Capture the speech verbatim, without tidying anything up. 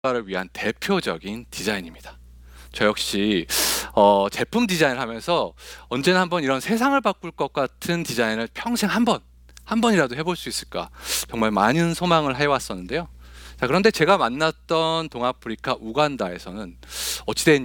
를 위한 대표적인 디자인입니다. 저 역시 어, 제품 디자인을 하면서 언제나 한번 이런 세상을 바꿀 것 같은 디자인을 평생 한 번, 한 번이라도 해볼 수 있을까 정말 많은 소망을 해왔었는데요. 자, 그런데 제가 만났던 동아프리카 우간다에서는 어찌된